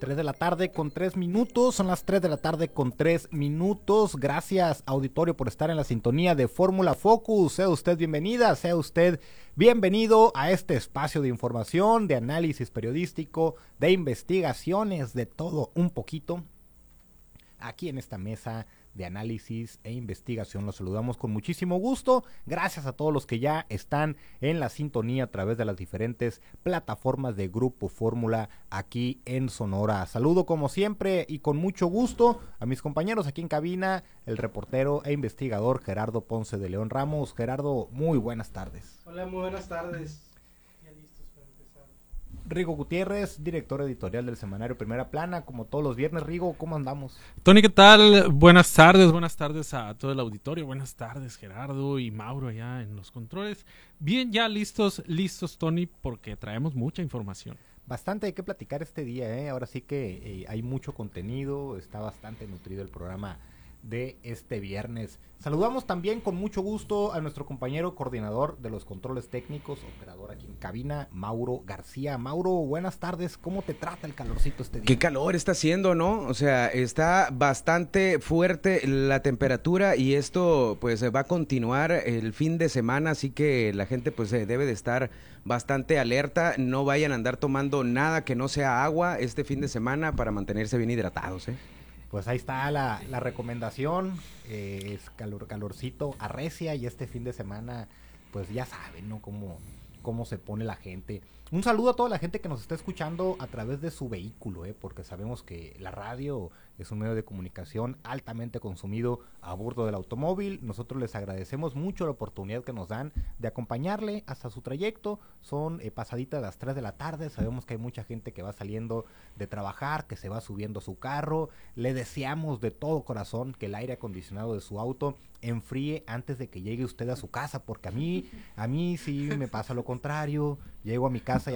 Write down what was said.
3 de la tarde con 3 minutos, son las 3 de la tarde con 3 minutos. Gracias, auditorio, por estar en la sintonía de Fórmula Focus. Sea usted bienvenida, sea usted bienvenido a este espacio de información, de análisis periodístico, de investigaciones, de todo un poquito. Aquí en esta mesa de análisis e investigación los saludamos con muchísimo gusto. Gracias a todos los que ya están en la sintonía a través de las diferentes plataformas de Grupo Fórmula aquí en Sonora. Saludo como siempre y con mucho gusto a mis compañeros aquí en cabina, el reportero e investigador Gerardo Ponce de León Ramos. Gerardo, muy buenas tardes. Hola, muy buenas tardes. Rigo Gutiérrez, director editorial del semanario Primera Plana, como todos los viernes. Rigo, ¿cómo andamos? Tony, ¿qué tal? Buenas tardes a todo el auditorio, buenas tardes Gerardo y Mauro allá en los controles. Bien, ya listos Tony, porque traemos mucha información. Bastante hay que platicar este día, ahora sí que hay mucho contenido, está bastante nutrido el programa de este viernes. Saludamos también con mucho gusto a nuestro compañero coordinador de los controles técnicos, operador aquí en cabina, Mauro García. Mauro, buenas tardes, ¿cómo te trata el calorcito este día? Qué calor está haciendo, ¿no? O sea, está bastante fuerte la temperatura y esto pues va a continuar el fin de semana, así que la gente pues debe de estar bastante alerta, no vayan a andar tomando nada que no sea agua este fin de semana para mantenerse bien hidratados, Pues ahí está la recomendación, es calorcito arrecia y este fin de semana, pues ya saben, ¿no? Cómo se pone la gente. Un saludo a toda la gente que nos está escuchando a través de su vehículo, porque sabemos que la radio es un medio de comunicación altamente consumido a bordo del automóvil. Nosotros les agradecemos mucho la oportunidad que nos dan de acompañarle hasta su trayecto. Son pasaditas las 3 de la tarde, sabemos que hay mucha gente que va saliendo de trabajar, que se va subiendo a su carro. Le deseamos de todo corazón que el aire acondicionado de su auto enfríe antes de que llegue usted a su casa, porque a mí sí me pasa lo contrario. Llego a mi casa